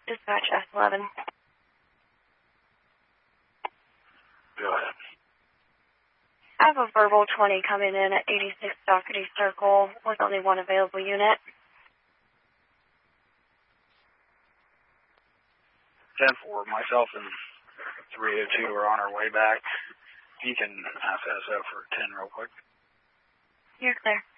Dispatch S11. Go ahead. I have a verbal 20 coming in at 86 Dougherty Circle with only one available unit. 10-4, myself and 302 are on our way back. You can ask SO for 10 real quick. You're clear.